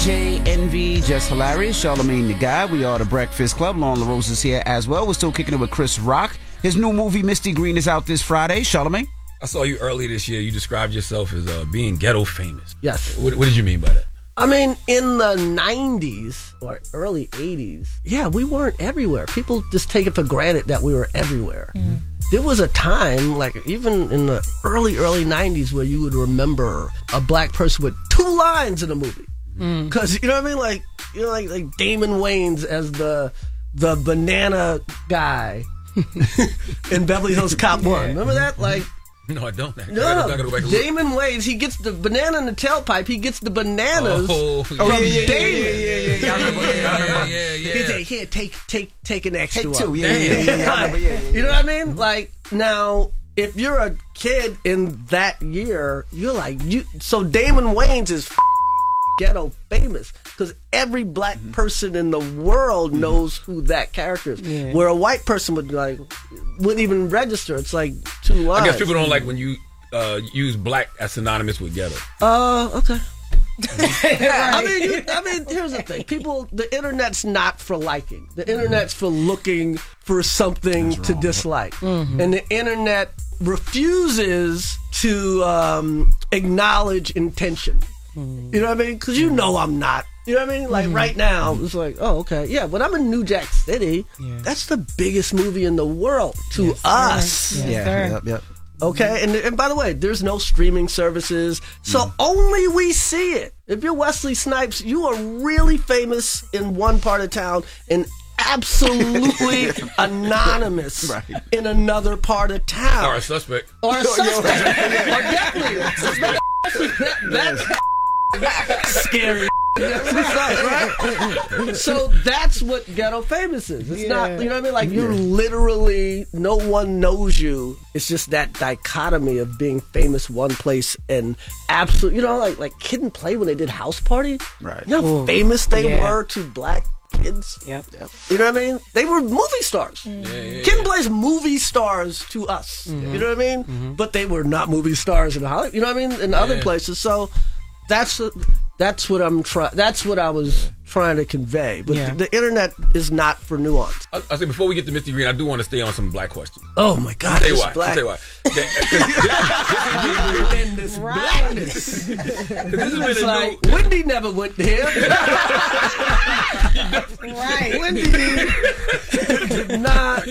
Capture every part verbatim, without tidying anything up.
J, Envy, Just Hilarious, Charlamagne the Guy. We are the Breakfast Club. Lauren LaRose is here as well. We're still kicking it with Chris Rock. His new movie, Misty Green, is out this Friday. Charlamagne? I saw you earlier this year. You described yourself as uh, being ghetto famous. Yes. What, what did you mean by that? I mean, in the nineties or early eighties, yeah, we weren't everywhere. People just take it for granted that we were everywhere. Mm. There was a time, like even in the early, early nineties, where you would remember a black person with two lines in a movie. Because, mm. you know what I mean? Like, you know, like, like Damon Wayans as the the banana guy in Beverly Hills Cop one. Remember that? Like, no, I don't. No, no. I go Damon Wayans, he gets the banana in the tailpipe. He gets the bananas oh, from oh, yeah, yeah, Damon. Yeah, yeah, yeah, yeah. I remember, yeah, yeah, yeah, yeah. He's like, here, take, take, take an extra Take two. one. Yeah, yeah, yeah, yeah, yeah, yeah, yeah. You know what I mean? Like, now, if you're a kid in that year, you're like, you. So Damon Wayans is f- ghetto famous because every black mm-hmm. person in the world mm-hmm. knows who that character is. Yeah. Where a white person would like wouldn't even register. It's like two lines. I guess people don't like when you uh, use black as synonymous with ghetto. Uh, okay. I mean, you, I mean, here's the thing: people, the internet's not for liking. The internet's for looking for something to dislike, mm-hmm. and the internet refuses to um, acknowledge intention. Mm. You know what I mean? Because you know I'm not. You know what I mean? Like mm-hmm. right now, it's like, oh, okay. Yeah, when I'm in New Jack City, yeah. that's the biggest movie in the world to yes, us. Yes, yeah, yep, yep. Okay, and and by the way, there's no streaming services, so mm. only we see it. If you're Wesley Snipes, you are really famous in one part of town and absolutely anonymous right. in another part of town. Or a suspect. Or a suspect. Or definitely a suspect. That's scary. Right? So that's what ghetto famous is. It's yeah. not, you know what I mean? Like you're literally, no one knows you. It's just that dichotomy of being famous one place and absolute, you know, like like Kid and Play when they did House Party. Right. You know how Ooh. famous they yeah. were to black kids? Yep. yep. You know what I mean? They were movie stars. Mm. Yeah, yeah, Kid and Play's movie stars to us. Mm-hmm. You know what I mean? Mm-hmm. But they were not movie stars in Hollywood. You know what I mean? In yeah. other places. So that's that's what I'm trying. That's what I was trying to convey. But yeah. the, the internet is not for nuance. I, I say before we get to Misty Green, I do want to stay on some black questions. Oh my God! I'll tell you why. Black. I'll tell you why. And this blackness. This is like new... Wendy never went there. Right. Wendy did not.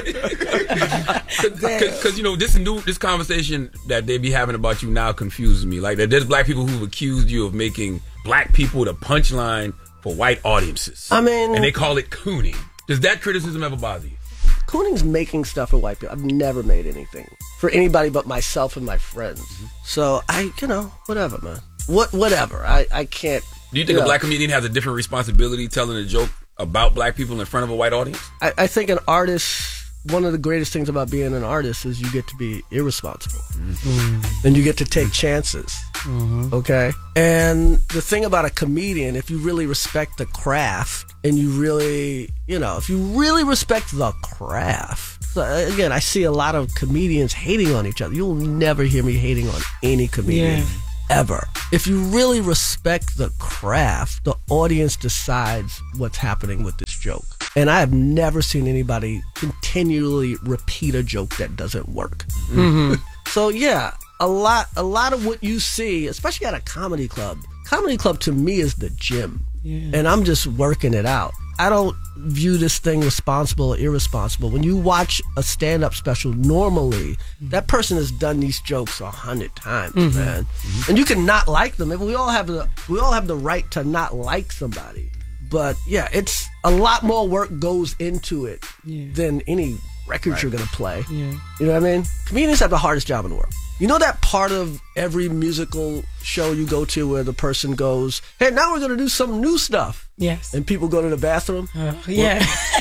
Because you know this new this conversation that they be having about you now confuses me. Like there's black people who've accused you of making black people the punchline for white audiences. I mean, and they call it cooning. Does that criticism ever bother you? Cooning's making stuff for white people. I've never made anything for anybody but myself and my friends. Mm-hmm. So I, you know, whatever, man. What, whatever. I, I can't. Do you think you a know, black comedian has a different responsibility telling a joke about black people in front of a white audience? I, I think an artist. One of the greatest things about being an artist is you get to be irresponsible. Mm-hmm. And you get to take chances. Mm-hmm. Okay? And the thing about a comedian, if you really respect the craft and you really, you know, if you really respect the craft. So again, I see a lot of comedians hating on each other. You'll never hear me hating on any comedian. Yeah. Ever. If you really respect the craft, the audience decides what's happening with this joke. And I have never seen anybody continually repeat a joke that doesn't work. Mm-hmm. So yeah, a lot a lot of what you see, especially at a comedy club, comedy club to me is the gym. Yeah. And I'm just working it out. I don't view this thing responsible or irresponsible. When you watch a stand-up special, normally mm-hmm. that person has done these jokes a hundred times, mm-hmm. man. Mm-hmm. And you can not like them. We all have the we all have the right to not like somebody. But yeah, it's a lot more work goes into it yeah. than any record right. you're gonna play. Yeah. You know what I mean? Comedians have the hardest job in the world. You know that part of every musical show you go to where the person goes, "Hey, now we're gonna do some new stuff." Yes. And people go to the bathroom. Uh, yeah.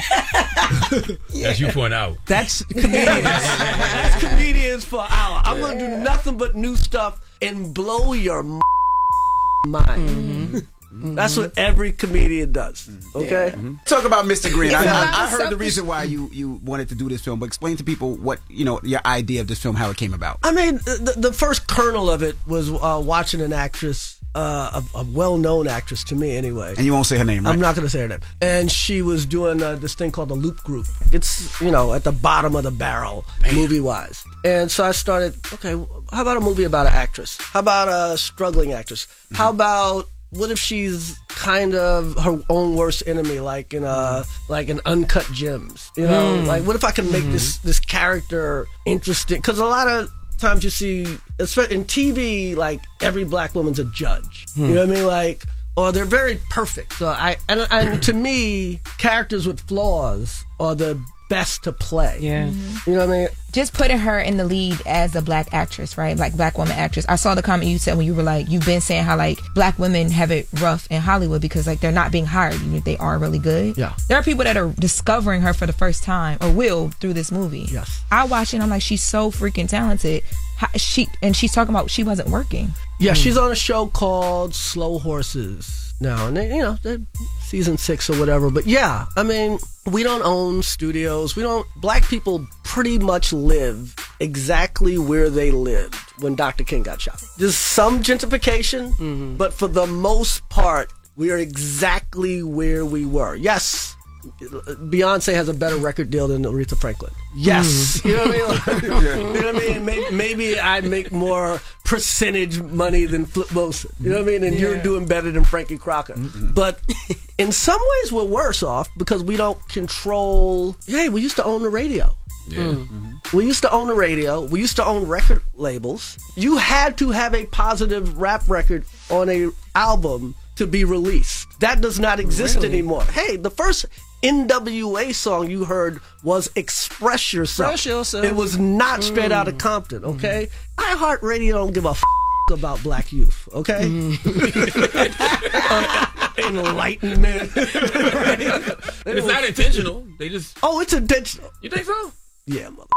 yeah. That's you for an hour. That's comedians. That's comedians for an hour. I'm gonna do nothing but new stuff and blow your mind. Mm-hmm. Mm-hmm. That's what every comedian does. Okay? Yeah. Mm-hmm. Talk about Mister Green. I, I, I heard the reason why you, you wanted to do this film, but explain to people what, you know, your idea of this film, how it came about. I mean, the, the first kernel of it was uh, watching an actress uh, a, a well-known actress to me anyway. And you won't say her name, right? I'm not going to say her name. And she was doing uh, this thing called the Loop Group. It's, you know, at the bottom of the barrel, movie-wise. And so I started, okay, how about a movie about an actress? How about a struggling actress? Mm-hmm. How about, what if she's kind of her own worst enemy, like in a, like in Uncut Gems? You know, mm. like what if I can make mm-hmm. this, this character interesting? Because a lot of times you see, especially in T V, like every black woman's a judge. Hmm. You know what I mean? Like, or they're very perfect. So I and, and to me, characters with flaws are the best to play. Yeah, mm-hmm. you know what I mean. Just putting her in the lead as a black actress, right? Like black woman actress. I saw the comment you said when you were like, you've been saying how like black women have it rough in Hollywood because like they're not being hired, even if they are really good. Yeah. There are people that are discovering her for the first time or will through this movie. Yes. I watch it and I'm like, she's so freaking talented. How, she and she's talking about she wasn't working. Yeah, mm. she's on a show called Slow Horses now, and they, you know, they're season six or whatever. But yeah, I mean, we don't own studios. We don't. Black people pretty much live exactly where they lived when Doctor King got shot. There's some gentrification, mm-hmm. but for the most part, we are exactly where we were. Yes. Beyonce has a better record deal than Aretha Franklin. Yes. Mm. You know what I mean? Like, yeah. You know what I mean? Maybe, maybe I make more percentage money than Flip Wilson. You know what I mean? And yeah. you're doing better than Frankie Crocker. Mm-hmm. But in some ways, we're worse off because we don't control. Hey, we used to own the radio. Yeah. Mm-hmm. We used to own the radio. We used to own record labels. You had to have a positive rap record on a album to be released. That does not exist really? anymore. Hey, the first N W A song you heard was Express Yourself. Express Yourself. It was not straight mm. out of Compton, okay? Mm. iHeartRadio don't give a f*** about black youth, okay? Mm. uh, enlightenment. It's not intentional. They just... Oh, it's intentional. You think so? Yeah, mother.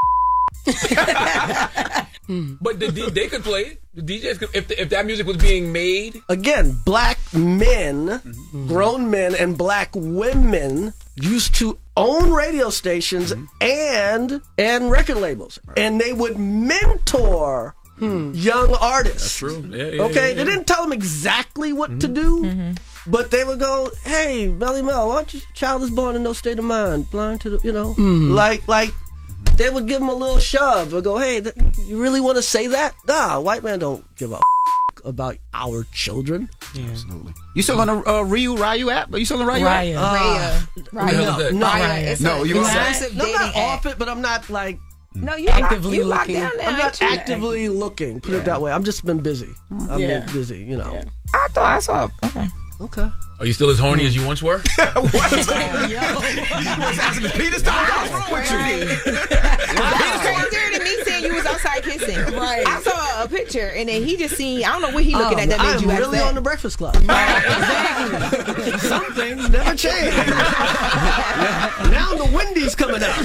But the, the, they could play it. The D Js could, if the, if that music was being made. Again, black men, mm-hmm. grown men, and black women used to own radio stations mm-hmm. and and record labels, right. and they would mentor hmm. young artists. That's true. Yeah, yeah, okay, yeah, yeah. They didn't tell them exactly what mm-hmm. to do. Mm-hmm. But they would go, hey, Melly Mel, why don't you, child is born in no state of mind, blind to the, you know, mm-hmm. like like. They would give them a little shove or go, hey, th- you really want to say that? Nah, white man don't give a f- about our children. Yeah. Absolutely. You still on the uh, Ryu Ryu app? Are you still on Ryu Raya. app? Raya. Uh, Raya. No, no, Raya. It's no, you exclusive no, I'm not dating off app. it, but I'm not like no, you actively lock, you looking. Lock down now, I'm not you? actively looking. Put yeah. it that way. I've just been busy. I've yeah. been busy, you know. Yeah. I thought I saw. Okay. Okay. Are you still as horny as you once were? What? You was asking if Peter started what's wrong with you? That's crazier than me saying you was outside kissing. Right. I saw a picture and then he just seen. I don't know what he looking oh, at that made I'm you really upset. on the Breakfast Club. Exactly. Some things never change. Now the Wendy's coming up.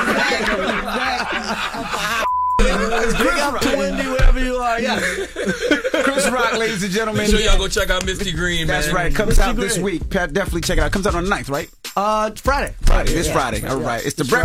Big up to Wendy wherever you are. Yeah. Chris Rock, ladies and gentlemen. Make sure y'all go check out Misty Green, man. That's right. Comes Misty out Green. this week. Definitely check it out. Comes out on the ninth, right? Uh, it's Friday. Friday. This yeah. Friday. All right. It's the It's Breakfast